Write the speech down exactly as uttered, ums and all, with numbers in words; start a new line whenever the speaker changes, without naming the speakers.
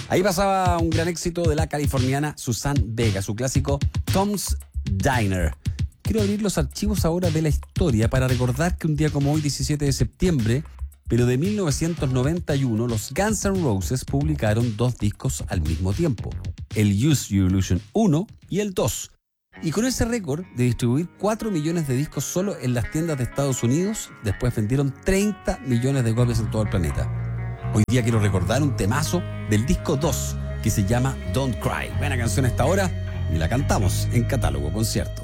Ahí pasaba un gran éxito de la californiana Suzanne Vega, su clásico Tom's Diner. Quiero abrir los archivos ahora de la historia para recordar que un día como hoy, diecisiete de septiembre, pero de mil novecientos noventa y uno, los Guns N' Roses publicaron dos discos al mismo tiempo, el Use Your Illusion uno y el dos. Y con ese récord de distribuir cuatro millones de discos solo en las tiendas de Estados Unidos, después vendieron treinta millones de copias en todo el planeta. Hoy día quiero recordar un temazo del disco dos que se llama Don't Cry. Buena canción a esta hora y la cantamos en Catálogo Concierto.